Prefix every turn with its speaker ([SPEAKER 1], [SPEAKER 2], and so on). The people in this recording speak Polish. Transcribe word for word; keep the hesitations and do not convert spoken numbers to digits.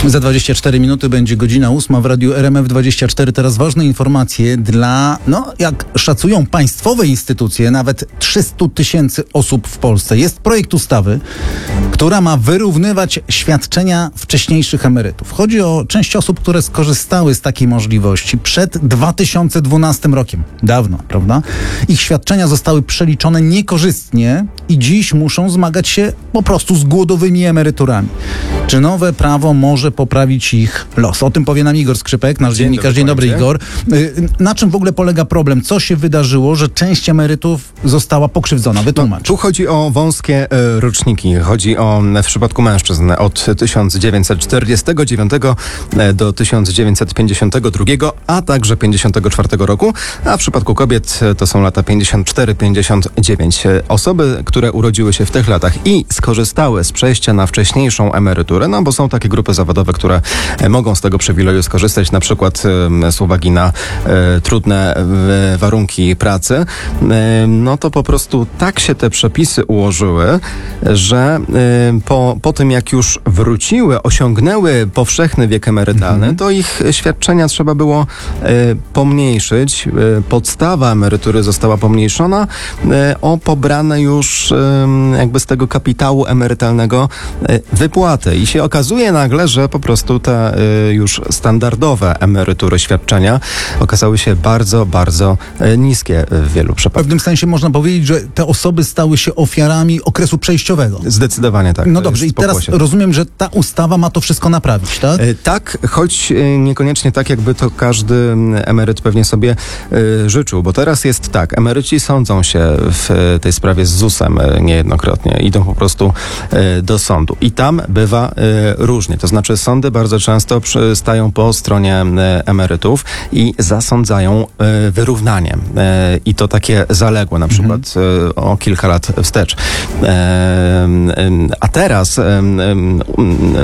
[SPEAKER 1] Za dwadzieścia cztery minuty będzie godzina ósma w Radiu R M F dwadzieścia cztery. Teraz ważne informacje dla, no jak szacują państwowe instytucje, nawet trzysta tysięcy osób w Polsce. Jest projekt ustawy, która ma wyrównywać świadczenia wcześniejszych emerytów. Chodzi o część osób, które skorzystały z takiej możliwości przed dwa tysiące dwunastym rokiem. Dawno, prawda? Ich świadczenia zostały przeliczone niekorzystnie i dziś muszą zmagać się po prostu z głodowymi emeryturami. Czy nowe prawo może poprawić ich los? O tym powie nam Igor Skrzypek, nasz
[SPEAKER 2] Dzień
[SPEAKER 1] dziennikarz.
[SPEAKER 2] dobry,
[SPEAKER 1] Dzień dobry,
[SPEAKER 2] panie.
[SPEAKER 1] Igor. Na czym w ogóle polega problem? Co się wydarzyło, że część emerytów została pokrzywdzona? Wytłumacz.
[SPEAKER 2] Tu chodzi o wąskie e, roczniki. Chodzi o, w przypadku mężczyzn, od tysiąc dziewięćset czterdziestego dziewiątego e, do tysiąc dziewięćset pięćdziesiątego drugiego, a także pięćdziesiątego czwartego roku, a w przypadku kobiet e, to są lata pięćdziesiąt cztery pięćdziesiąt dziewięć. E, Osoby, które urodziły się w tych latach i skorzystały z przejścia na wcześniejszą emeryturę, no bo są takie grupy zawodowe, które e, mogą z tego przywileju skorzystać, na przykład e, z uwagi na e, trudne e, warunki pracy, e, no to po prostu tak się te przepisy ułożyły, że y, po, po tym jak już wróciły, osiągnęły powszechny wiek emerytalny,
[SPEAKER 1] Mhm.
[SPEAKER 2] to ich świadczenia trzeba było y, pomniejszyć. Y, podstawa emerytury została pomniejszona y, o pobrane już y, jakby z tego kapitału emerytalnego y, wypłaty. I się okazuje nagle, że po prostu te y, już standardowe emerytury, świadczenia okazały się bardzo, bardzo y, niskie w wielu
[SPEAKER 1] W
[SPEAKER 2] przypadkach.
[SPEAKER 1] pewnym sensie można powiedzieć, że te osoby stały się ofiarami okresu przejściowego.
[SPEAKER 2] Zdecydowanie tak.
[SPEAKER 1] No
[SPEAKER 2] to
[SPEAKER 1] dobrze, i
[SPEAKER 2] jest
[SPEAKER 1] teraz
[SPEAKER 2] pokłosie.
[SPEAKER 1] rozumiem, że ta ustawa ma to wszystko naprawić, tak?
[SPEAKER 2] E, Tak, choć e, niekoniecznie tak, jakby to każdy m, emeryt pewnie sobie e, życzył, bo teraz jest tak, emeryci sądzą się w e, tej sprawie z zusem e, niejednokrotnie, idą po prostu e, do sądu i tam bywa e, różnie, to znaczy sądy bardzo często przy- stają po stronie e, emerytów i zasądzają e, wyrównanie e, i to takie zaległe, na przykład e, o kilka lat wstecz. E, em, A teraz em, em,